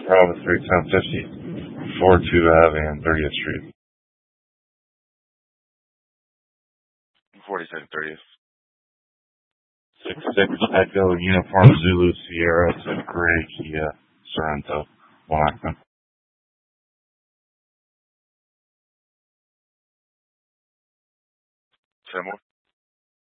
Bravo 31050, 42 Ave and 30th Street. 42nd, 30th. 66 Echo Uniform Zulu Sierra to Gray Kia Sorrento, Blackman. 10 more.